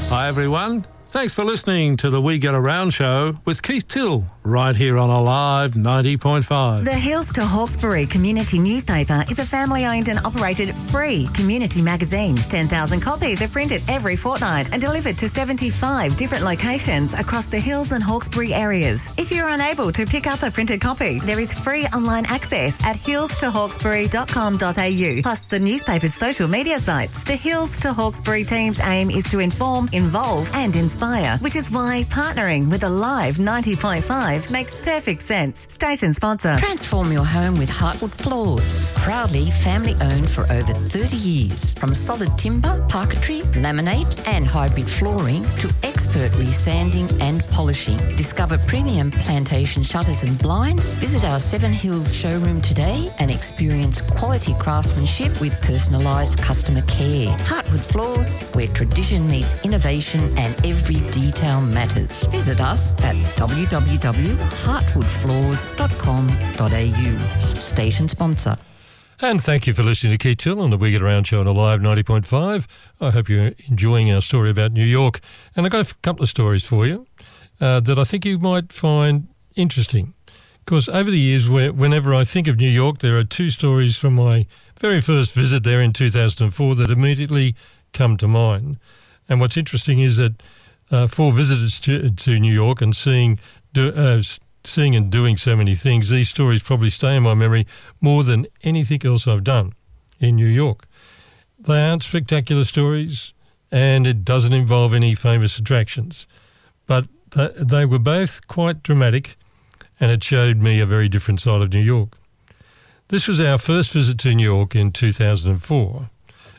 Hi everyone, thanks for listening to the We Get Around show with Keith Till, right here on Alive 90.5. The Hills to Hawkesbury Community Newspaper is a family-owned and operated free community magazine. 10,000 copies are printed every fortnight and delivered to 75 different locations across the Hills and Hawkesbury areas. If you're unable to pick up a printed copy, there is free online access at hillstohawkesbury.com.au, plus the newspaper's social media sites. The Hills to Hawkesbury team's aim is to inform, involve and inspire, which is why partnering with Alive 90.5 makes perfect sense. Station sponsor. Transform your home with Heartwood Floors. Proudly family-owned for over 30 years. From solid timber, parquetry, laminate and hybrid flooring to expert resanding and polishing. Discover premium plantation shutters and blinds. Visit our Seven Hills showroom today and experience quality craftsmanship with personalised customer care. Heartwood Floors, where tradition meets innovation and every detail matters. Visit us at www.heartwoodfloors.com.au. Station sponsor. And thank you for listening to Keith Till on the We Get Around show on Alive 90.5. I hope you're enjoying our story about New York. And I've got a couple of stories for you that I think you might find interesting. Because over the years, whenever I think of New York, there are two stories from my very first visit there in 2004 that immediately come to mind. And what's interesting is that for visitors to New York and seeing and doing so many things, these stories probably stay in my memory more than anything else I've done in New York. They aren't spectacular stories, and it doesn't involve any famous attractions. But they were both quite dramatic, and it showed me a very different side of New York. This was our first visit to New York in 2004.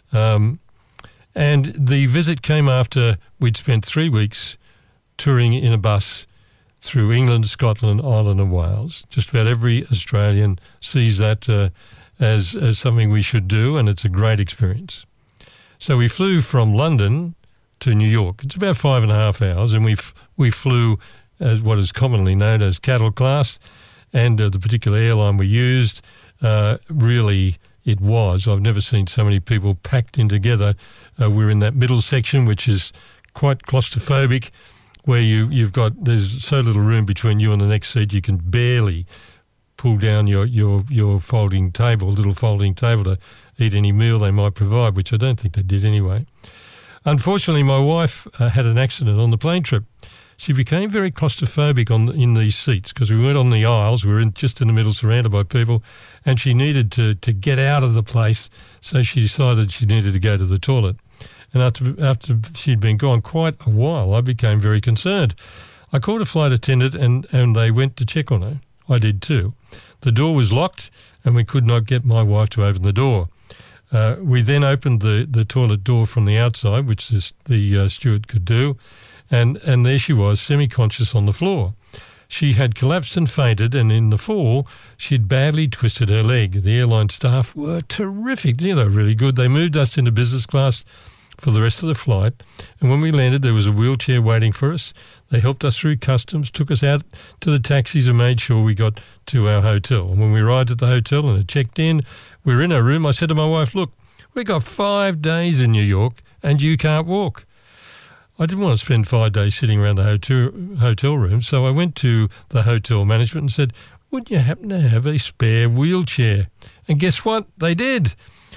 And the visit came after we'd spent 3 weeks touring in a bus through England, Scotland, Ireland and Wales. Just about every Australian sees that as something we should do, and it's a great experience. So we flew from London to New York. It's about 5.5 hours, and we flew as what is commonly known as cattle class, and the particular airline we used really... It was. I've never seen so many people packed in together. We're in that middle section, which is quite claustrophobic, where there's so little room between you and the next seat, you can barely pull down your folding table, little folding table to eat any meal they might provide, which I don't think they did anyway. Unfortunately, my wife had an accident on the plane trip. She became very claustrophobic in these seats because we weren't on the aisles. We were just in the middle, surrounded by people, and she needed to get out of the place, so she decided she needed to go to the toilet. And after she'd been gone quite a while, I became very concerned. I called a flight attendant, and they went to check on her. I did too. The door was locked, and we could not get my wife to open the door. We then opened the toilet door from the outside, which the steward could do, and there she was, semi-conscious on the floor. She had collapsed and fainted, and in the fall, she'd badly twisted her leg. The airline staff were terrific. They were really good. They moved us into business class for the rest of the flight, and when we landed, there was a wheelchair waiting for us. They helped us through customs, took us out to the taxis, and made sure we got to our hotel. And when we arrived at the hotel and had checked in, we were in our room. I said to my wife, "Look, we got 5 days in New York, and you can't walk." I didn't want to spend 5 days sitting around the hotel room, so I went to the hotel management and said, "Would you happen to have a spare wheelchair?" And guess what? They did.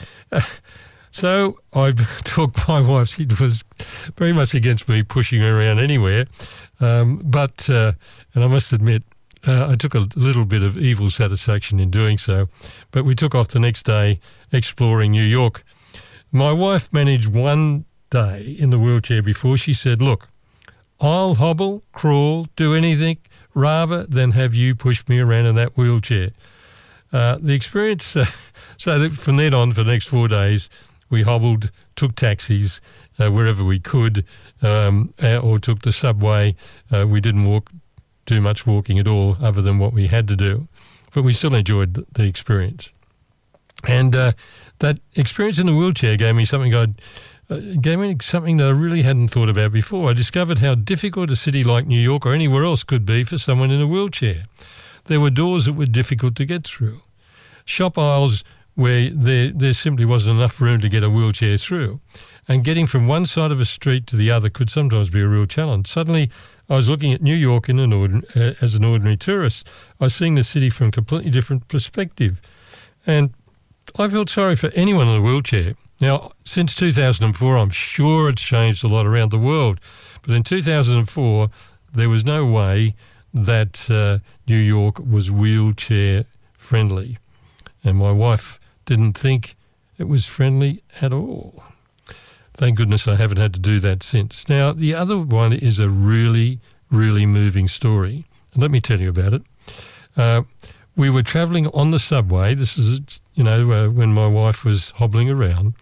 So I took my wife. She was very much against me pushing her around anywhere, but I must admit, I took a little bit of evil satisfaction in doing so. But we took off the next day exploring New York. My wife managed one day in the wheelchair before she said, "Look, I'll hobble, crawl, do anything rather than have you push me around in that wheelchair." The experience, so that from then on for the next 4 days, we hobbled, took taxis wherever we could, or took the subway. We didn't do much walking at all other than what we had to do, but we still enjoyed the experience. And that experience in the wheelchair gave me something that I really hadn't thought about before. I discovered how difficult a city like New York or anywhere else could be for someone in a wheelchair. There were doors that were difficult to get through. Shop aisles where there simply wasn't enough room to get a wheelchair through. and getting from one side of a street to the other could sometimes be a real challenge. Suddenly, I was looking at New York as an ordinary tourist. I was seeing the city from a completely different perspective. And I felt sorry for anyone in a wheelchair. Now, since 2004, I'm sure it's changed a lot around the world. But in 2004, there was no way that New York was wheelchair friendly. And my wife didn't think it was friendly at all. Thank goodness I haven't had to do that since. Now, the other one is a really, really moving story. And let me tell you about it. We were travelling on the subway. This is, when my wife was hobbling around.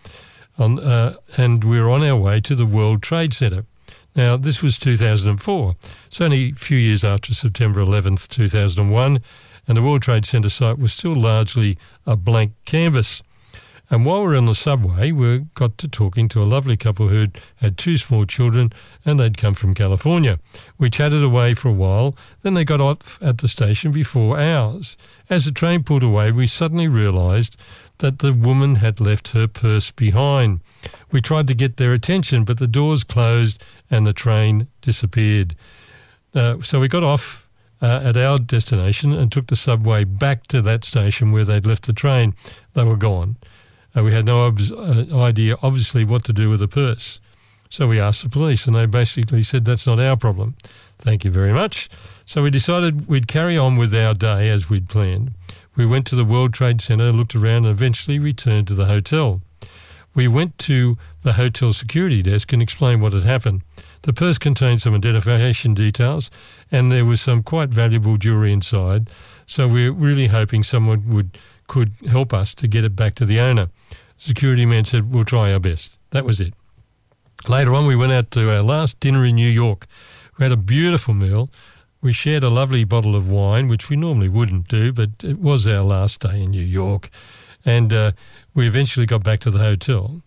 And we were on our way to the World Trade Center. Now, this was 2004. It's only a few years after September 11th, 2001. And the World Trade Center site was still largely a blank canvas. And while we were on the subway, we got to talking to a lovely couple who had 2 small children, and they'd come from California. We chatted away for a while, then they got off at the station before ours. As the train pulled away, we suddenly realised that the woman had left her purse behind. We tried to get their attention, but the doors closed and the train disappeared. So we got off at our destination and took the subway back to that station where they'd left the train. They were gone. We had no idea, obviously, what to do with the purse. So we asked the police, and they basically said, that's not our problem. Thank you very much. So we decided we'd carry on with our day as we'd planned. We went to the World Trade Center, looked around, and eventually returned to the hotel. We went to the hotel security desk and explained what had happened. The purse contained some identification details, and there was some quite valuable jewellery inside. So we're really hoping someone could help us to get it back to the owner. Security man said, we'll try our best. That was it. Later on, we went out to our last dinner in New York. We had a beautiful meal. We shared a lovely bottle of wine, which we normally wouldn't do, but it was our last day in New York. And we eventually got back to the hotel.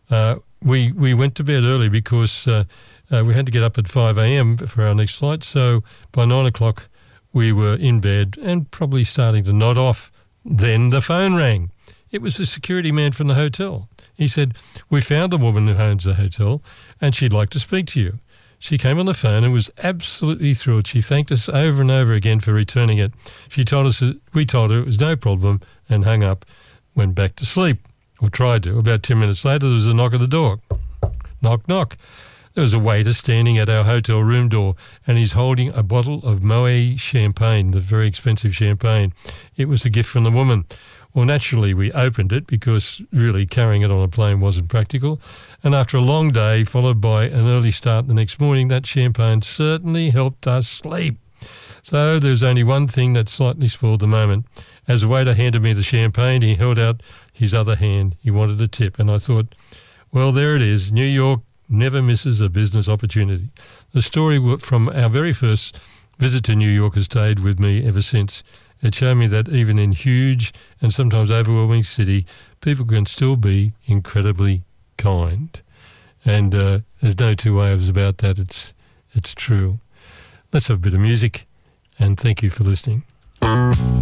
We went to bed early because we had to get up at 5 a.m. for our next flight. So by 9 o'clock, we were in bed and probably starting to nod off. Then the phone rang. It was the security man from the hotel. He said, we found the woman who owns the hotel and she'd like to speak to you. She came on the phone and was absolutely thrilled. She thanked us over and over again for returning it. We told her it was no problem and hung up, went back to sleep, or tried to. About 10 minutes later, there was a knock at the door. Knock, knock. There was a waiter standing at our hotel room door, and he's holding a bottle of Moet champagne, the very expensive champagne. It was a gift from the woman. Well, naturally, we opened it because really carrying it on a plane wasn't practical. And after a long day, followed by an early start the next morning, that champagne certainly helped us sleep. So there's only one thing that slightly spoiled the moment. As the waiter handed me the champagne, he held out his other hand. He wanted a tip. And I thought, well, there it is. New York never misses a business opportunity. The story from our very first visit to New York has stayed with me ever since. It showed me that even in huge and sometimes overwhelming city, people can still be incredibly kind. And there's no two ways about that. It's true. Let's have a bit of music, and thank you for listening.